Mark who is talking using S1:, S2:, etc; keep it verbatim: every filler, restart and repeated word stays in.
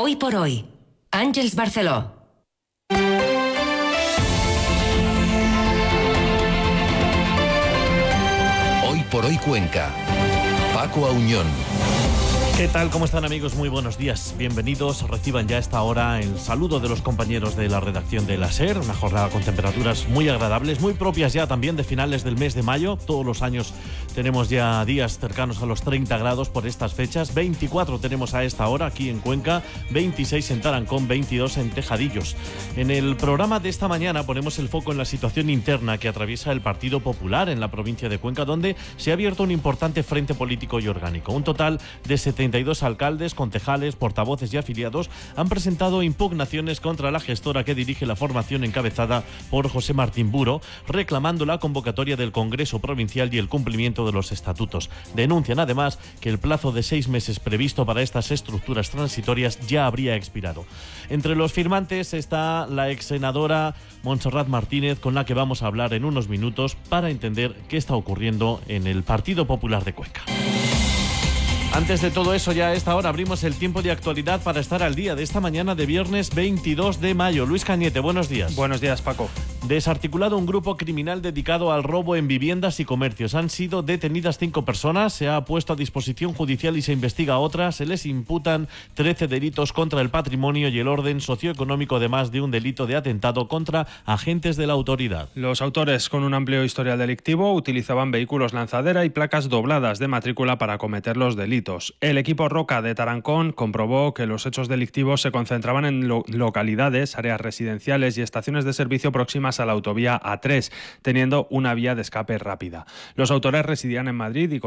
S1: Hoy por hoy, Àngels Barceló.
S2: Hoy por hoy Cuenca. Paco Auñón.
S3: ¿Qué tal? ¿Cómo están, amigos? Muy buenos días. Bienvenidos. Reciban ya a esta hora el saludo de los compañeros de la redacción de la SER. Una jornada con temperaturas muy agradables, muy propias ya también de finales del mes de mayo. Todos los años tenemos ya días cercanos a los treinta grados por estas fechas. veinticuatro tenemos a esta hora aquí en Cuenca, veintiséis en Tarancón, veintidós en Tejadillos. En el programa de esta mañana ponemos el foco en la situación interna que atraviesa el Partido Popular en la provincia de Cuenca, donde se ha abierto un importante frente político y orgánico. Un total de setenta y dos alcaldes, concejales, portavoces y afiliados han presentado impugnaciones contra la gestora que dirige la formación encabezada por José Martín Buro, reclamando la convocatoria del Congreso Provincial y el cumplimiento de los estatutos. Denuncian además que el plazo de seis meses previsto para estas estructuras transitorias ya habría expirado. Entre los firmantes está la ex senadora Montserrat Martínez, con la que vamos a hablar en unos minutos para entender qué está ocurriendo en el Partido Popular de Cuenca. Antes de todo eso, ya a esta hora abrimos el tiempo de actualidad para estar al día de esta mañana de viernes veintidós de mayo. Luis Cañete, buenos días.
S4: Buenos días, Paco.
S3: Desarticulado un grupo criminal dedicado al robo en viviendas y comercios. Han sido detenidas cinco personas, se ha puesto a disposición judicial y se investiga a otras. Se les imputan trece delitos contra el patrimonio y el orden socioeconómico, además de un delito de atentado contra agentes de la autoridad.
S4: Los autores, con un amplio historial delictivo, utilizaban vehículos lanzadera y placas dobladas de matrícula para cometer los delitos. El equipo Roca de Tarancón comprobó que los hechos delictivos se concentraban en lo- localidades, áreas residenciales y estaciones de servicio próximas a la autovía A tres, teniendo una vía de escape rápida. Los autores residían en Madrid y